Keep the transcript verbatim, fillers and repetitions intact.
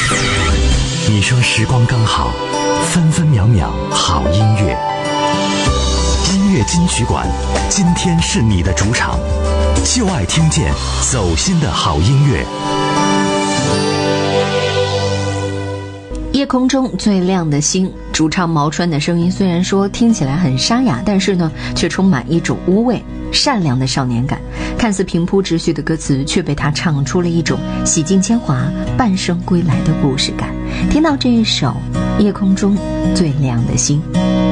你说时光刚好，分分秒秒好音乐。音乐金曲馆，今天是你的主场，就爱听见走心的好音乐。 夜空中最亮的星，主唱毛川的声音虽然说听起来很沙哑，但是呢却充满一种无畏善良的少年感，看似平铺直叙的歌词却被他唱出了一种洗尽铅华半生归来的故事感。听到这一首夜空中最亮的星，